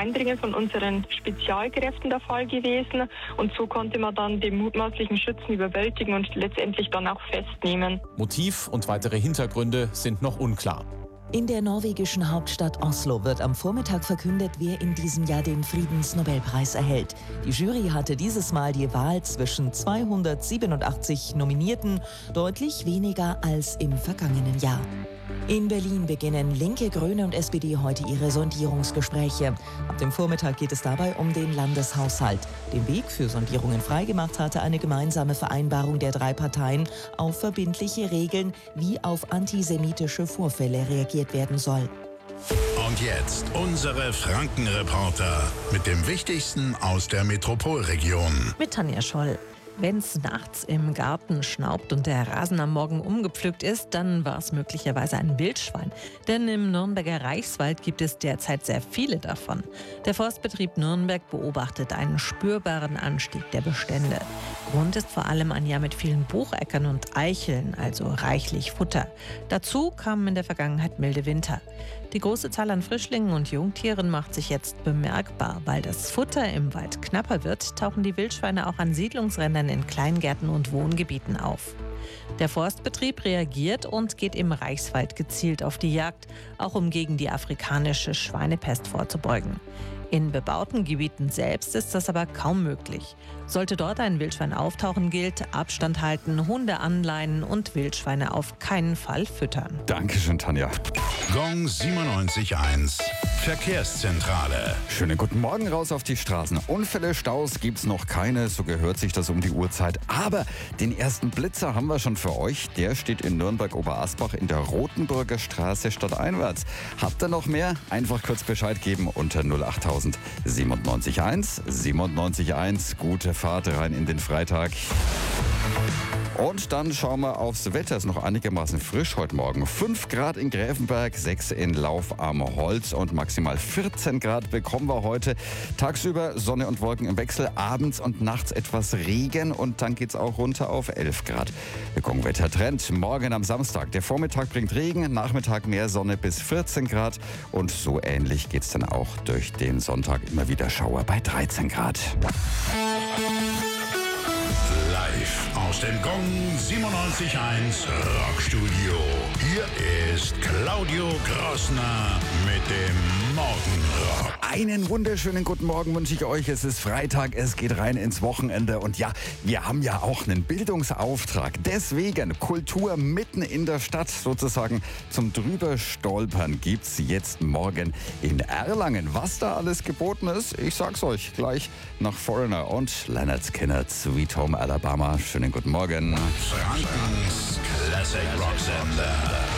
Eindringen von unseren Spezialkräften der Fall gewesen. Und so konnte man dann den mutmaßlichen Schützen überwältigen und letztendlich dann auch festnehmen. Motiv und weitere Hintergründe sind noch unklar. In der norwegischen Hauptstadt Oslo wird am Vormittag verkündet, wer in diesem Jahr den Friedensnobelpreis erhält. Die Jury hatte dieses Mal die Wahl zwischen 287 Nominierten, deutlich weniger als im vergangenen Jahr. In Berlin beginnen Linke, Grüne und SPD heute ihre Sondierungsgespräche. Ab dem Vormittag geht es dabei um den Landeshaushalt. Den Weg für Sondierungen freigemacht hatte eine gemeinsame Vereinbarung der drei Parteien auf verbindliche Regeln, wie auf antisemitische Vorfälle reagiert werden soll. Und jetzt unsere Frankenreporter mit dem Wichtigsten aus der Metropolregion. Mit Tanja Scholl. Wenn es nachts im Garten schnaubt und der Rasen am Morgen umgepflügt ist, dann war es möglicherweise ein Wildschwein. Denn im Nürnberger Reichswald gibt es derzeit sehr viele davon. Der Forstbetrieb Nürnberg beobachtet einen spürbaren Anstieg der Bestände. Grund ist vor allem ein Jahr mit vielen Bucheckern und Eicheln, also reichlich Futter. Dazu kamen in der Vergangenheit milde Winter. Die große Zahl an Frischlingen und Jungtieren macht sich jetzt bemerkbar. Weil das Futter im Wald knapper wird, tauchen die Wildschweine auch an Siedlungsrändern in Kleingärten und Wohngebieten auf. Der Forstbetrieb reagiert und geht im Reichswald gezielt auf die Jagd, auch um gegen die afrikanische Schweinepest vorzubeugen. In bebauten Gebieten selbst ist das aber kaum möglich. Sollte dort ein Wildschwein auftauchen, gilt Abstand halten, Hunde anleinen und Wildschweine auf keinen Fall füttern. Dankeschön, Tanja. Gong 97.1 Verkehrszentrale. Schönen guten Morgen raus auf die Straßen. Unfälle, Staus gibt's noch keine, so gehört sich das um die Uhrzeit. Aber den ersten Blitzer haben wir schon für euch. Der steht in Nürnberg-Oberasbach in der Rotenburger Straße stadteinwärts. Habt ihr noch mehr? Einfach kurz Bescheid geben unter 08000 97.1 97.1. Gute Fahrt rein in den Freitag. Und dann schauen wir aufs Wetter. Es ist noch einigermaßen frisch heute Morgen. 5 Grad in Gräfenberg, 6 in Lauf am Holz und maximal 14 Grad bekommen wir heute. Tagsüber Sonne und Wolken im Wechsel, abends und nachts etwas Regen und dann geht's auch runter auf 11 Grad. Der Gong-Wetter-Trend morgen am Samstag. Der Vormittag bringt Regen, Nachmittag mehr Sonne bis 14 Grad und so ähnlich geht's dann auch durch den Sonntag. Immer wieder Schauer bei 13 Grad. Live aus dem Gong 97.1 Rockstudio. Hier ist Claudio Grossner mit dem Morgenrock. Einen wunderschönen guten Morgen wünsche ich euch. Es ist Freitag, es geht rein ins Wochenende. Und ja, wir haben ja auch einen Bildungsauftrag. Deswegen Kultur mitten in der Stadt sozusagen zum Drüberstolpern gibt's jetzt morgen in Erlangen. Was da alles geboten ist, ich sag's euch gleich nach Foreigner und Leonard Skinner, Sweet Home Alabama. Schönen guten Morgen. Frankens Classic Rock Sender.